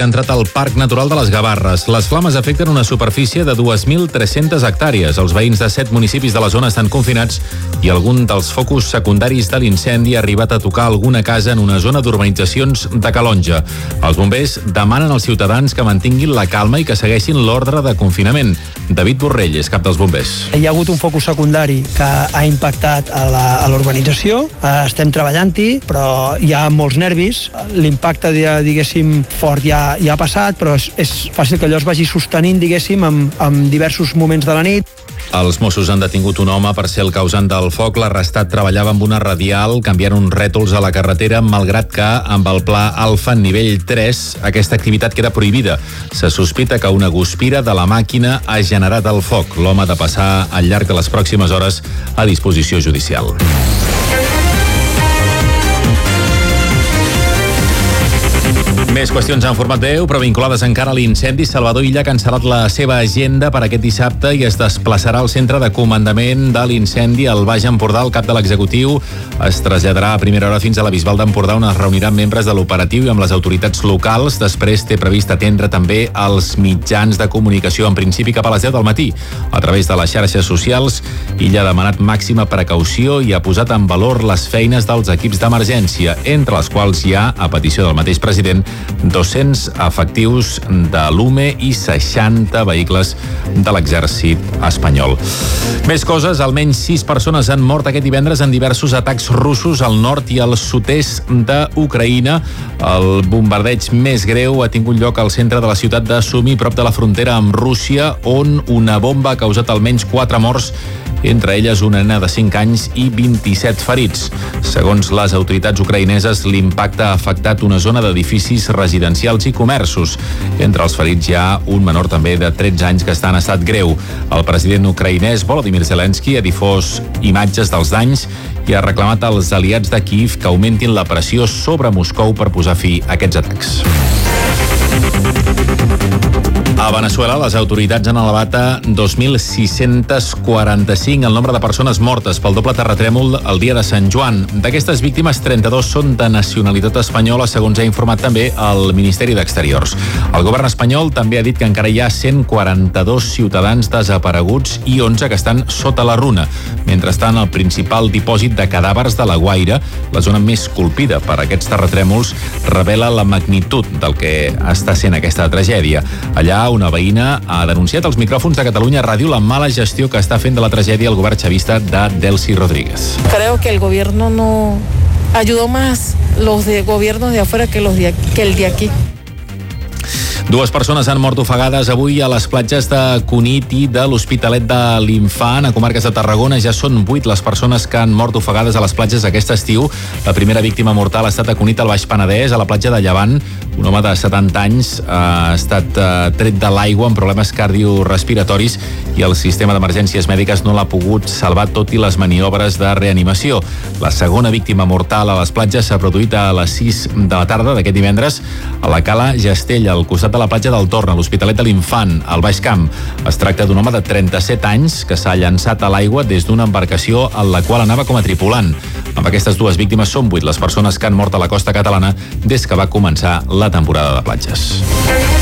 ha entrat al Parc Natural de les Gavarres. Les flames afecten una superfície de 2.300 hectàrees. Els veïns de 7 municipis de la zona estan confinats i algun dels focus secundaris de l'incendi ha arribat a tocar alguna casa en una zona d'urbanitzacions de Calonja. Els bombers demanen als ciutadans que mantinguin la calma i que segueixin l'ordre de confinament. David Borrell és cap dels bombers. Hi ha hagut un focus secundari que ha impactat a l'urbanització. Estem treballant-hi, però hi ha molts nervis. L'impacte, diguéssim, fort ja ha passat, però és fàcil que allò es vagi sostenint, diguéssim, en diversos moments de la nit. Els Mossos han detingut un home per ser el causant del foc. L'arrestat treballava amb una radial canviant uns rètols a la carretera, malgrat que amb el pla Alfa nivell 3 aquesta activitat queda prohibida. Se sospita que una guspira de la màquina ha generat el foc. L'home ha de passar al llarg de les pròximes hores a disposició judicial. Més qüestions en format veu, però vinculades encara a l'incendi. Salvador Illa ha cancel·lat la seva agenda per aquest dissabte i es desplaçarà al centre de comandament de l'incendi al Baix Empordà. El cap de l'executiu es traslladarà a primera hora fins a la Bisbal d'Empordà, on es reuniran membres de l'operatiu i amb les autoritats locals. Després té previst atendre també els mitjans de comunicació, en principi cap a les 10 del matí. A través de les xarxes socials, Illa ha demanat màxima precaució i ha posat en valor les feines dels equips d'emergència, entre les quals hi ha, a petició del mateix president, 200 efectius de l'UME i 60 vehicles de l'exèrcit espanyol. Més coses, almenys 6 persones han mort aquest divendres en diversos atacs russos al nord i al sud-est d'Ucraïna. El bombardeig més greu ha tingut lloc al centre de la ciutat de Sumy, prop de la frontera amb Rússia, on una bomba ha causat almenys 4 morts, entre elles una nena de 5 anys i 27 ferits. Segons les autoritats ucraïneses, l'impacte ha afectat una zona d'edificis residencials i comerços. Entre els ferits hi ha un menor també de 13 anys que està en estat greu. El president ucraïnès Volodymyr Zelensky ha difós imatges dels danys i ha reclamat als aliats de Kíev que augmentin la pressió sobre Moscou per posar fi a aquests atacs. A Veneçuela, les autoritats han elevat a 2.645 el nombre de persones mortes pel doble terratrèmol el dia de Sant Joan. D'aquestes víctimes, 32 són de nacionalitat espanyola, segons ha informat també el Ministeri d'Exteriors. El govern espanyol també ha dit que encara hi ha 142 ciutadans desapareguts i 11 que estan sota la runa. Mentrestant, el principal dipòsit de cadàvers de la Guaira, la zona més colpida per aquests terratrèmols, revela la magnitud del que està sent aquesta tragèdia. Allà, una veïna ha denunciat als micròfons de Catalunya Ràdio la mala gestió que està fent de la tragèdia el govern xavista de Delcy Rodríguez. Creo que el gobierno no ayudó más los de gobiernos de afuera que el de aquí. 2 persones han mort ofegades avui a les platges de Cunit i de l'Hospitalet de l'Infant. A comarques de Tarragona ja són 8 les persones que han mort ofegades a les platges aquest estiu. La primera víctima mortal ha estat a Cunit, al Baix Penedès, a la platja de Llevant. Un home de 70 anys ha estat tret de l'aigua amb problemes cardiorespiratoris i el sistema d'emergències mèdiques no l'ha pogut salvar tot i les maniobres de reanimació. La segona víctima mortal a les platges s'ha produït a les 6 de la tarda d'aquest divendres a la Cala Gestella, al costat de la platja del Torn, a l'Hospitalet de l'Infant, al Baix Camp. Es tracta d'un home de 37 anys que s'ha llançat a l'aigua des d'una embarcació en la qual anava com a tripulant. Amb aquestes 2 víctimes són 8 les persones que han mort a la costa catalana des que va començar la temporada de platges.